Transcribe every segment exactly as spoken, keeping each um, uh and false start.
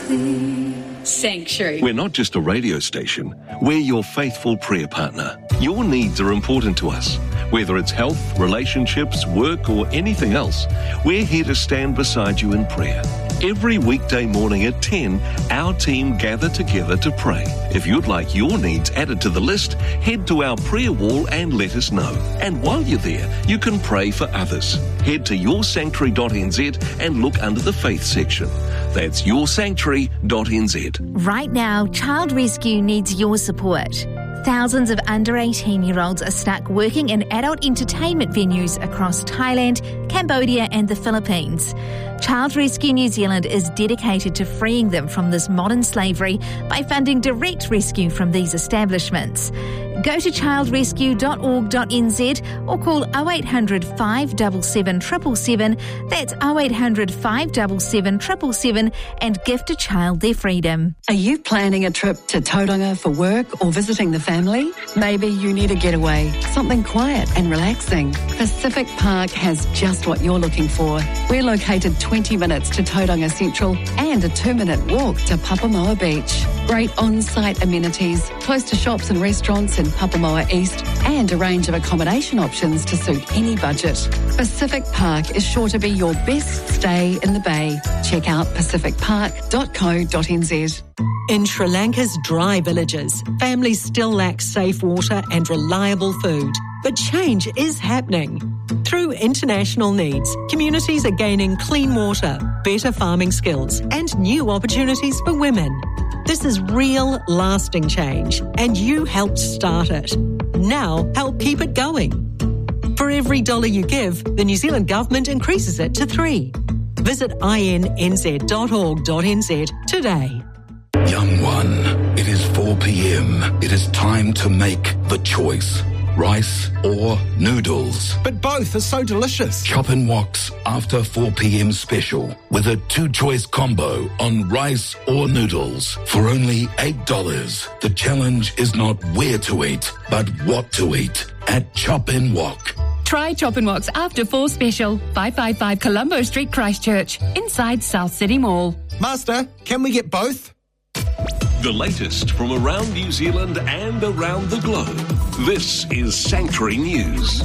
Sanctuary. We're not just a radio station, we're your faithful prayer partner. Your needs are important to us. Whether it's health, relationships, work or anything else, we're here to stand beside you in prayer. Every weekday morning at ten, our team gather together to pray. If you'd like your needs added to the list, head to our prayer wall and let us know. And while you're there, you can pray for others. Head to your sanctuary dot n z and look under the faith section. That's your sanctuary dot n z. Right now, Child Rescue needs your support. Thousands of under eighteen-year-olds are stuck working in adult entertainment venues across Thailand, Cambodia and the Philippines. Child Rescue New Zealand is dedicated to freeing them from this modern slavery by funding direct rescue from these establishments. Go to child rescue dot org dot n z or call oh eight hundred, five seven seven, seven seven seven. That's oh eight hundred, five seven seven, seven seven seven and gift a child their freedom. Are you planning a trip to Tauranga for work or visiting the family? Maybe you need a getaway, something quiet and relaxing. Pacific Park has just what you're looking for. We're located twenty minutes to Tauranga Central and a two-minute walk to Papamoa Beach. Great on-site amenities, close to shops and restaurants in Papamoa East, and a range of accommodation options to suit any budget. Pacific Park is sure to be your best stay in the Bay. Check out pacific park dot co dot n z. In Sri Lanka's dry villages, families still lack safe water and reliable food. But change is happening. Through international needs, communities are gaining clean water, better farming skills, and new opportunities for women. This is real, lasting change, and you helped start it. Now, help keep it going. For every dollar you give, the New Zealand Government increases it to three. Visit i n n z dot org dot n z today. Young one, it is four p.m. It is time to make the choice. Rice or noodles. But both are so delicious. Chop and Wok's after four p.m. special with a two-choice combo on rice or noodles for only eight dollars. The challenge is not where to eat, but what to eat at Chop and Wok. Try Chop and Wok's After Four Special, five fifty-five Colombo Street, Christchurch, inside South City Mall. Master, can we get both? The latest from around New Zealand and around the globe. This is Sanctuary News.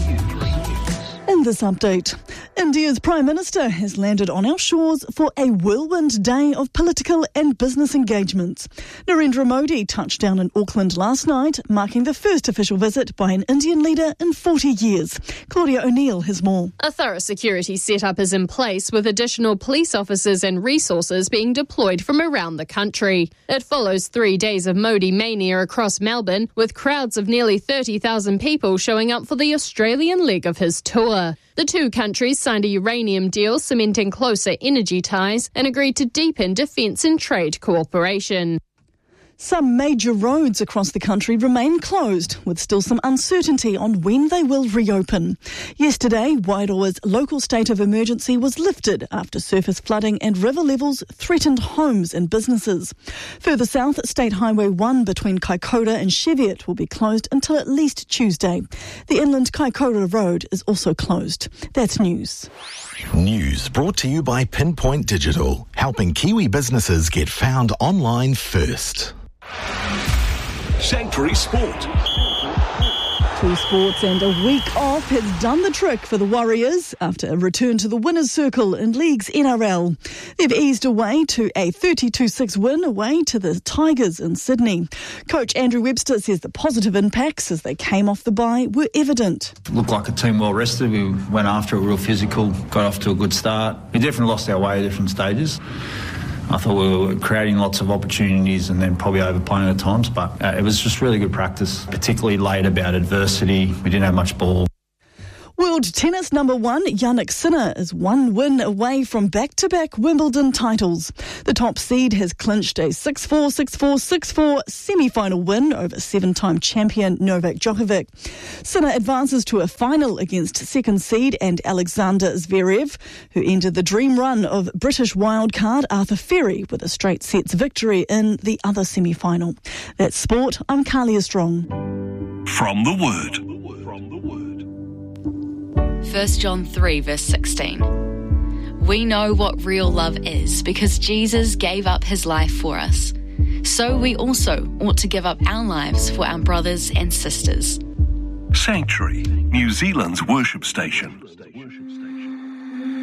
In this update, India's Prime Minister has landed on our shores for a whirlwind day of political and business engagements. Narendra Modi touched down in Auckland last night, marking the first official visit by an Indian leader in forty years. Claudia O'Neill has more. A thorough security setup is in place with additional police officers and resources being deployed from around the country. It follows three days of Modi mania across Melbourne, with crowds of nearly thirty thousand people showing up for the Australian leg of his tour. The two countries signed a uranium deal cementing closer energy ties and agreed to deepen defence and trade cooperation. Some major roads across the country remain closed, with still some uncertainty on when they will reopen. Yesterday, Wairoa's local state of emergency was lifted after surface flooding and river levels threatened homes and businesses. Further south, State Highway one between Kaikoura and Cheviot will be closed until at least Tuesday. The inland Kaikoura Road is also closed. That's news. News brought to you by Pinpoint Digital, helping Kiwi businesses get found online first. Sanctuary Sport. Two sports and a week off has done the trick for the Warriors after a return to the winner's circle in League's N R L. They've eased away to a thirty-two six win away to the Tigers in Sydney. Coach Andrew Webster says the positive impacts as they came off the bye were evident. Looked like a team well rested. We went after it real physical, got off to a good start. We definitely lost our way at different stages. I thought we were creating lots of opportunities and then probably overplaying at times, but uh, it was just really good practice, particularly late about adversity. We didn't have much ball. World tennis number one, Jannik Sinner, is one win away from back-to-back Wimbledon titles. The top seed has clinched a six four, six four, six four semi-final win over seven-time champion Novak Djokovic. Sinner advances to a final against second seed and Alexander Zverev, who ended the dream run of British wildcard Arthur Ferry with a straight sets victory in the other semi-final. That's sport. I'm Carlia Strong. From the Word. First John three, verse sixteen. We know what real love is because Jesus gave up his life for us. So we also ought to give up our lives for our brothers and sisters. Sanctuary, New Zealand's worship station.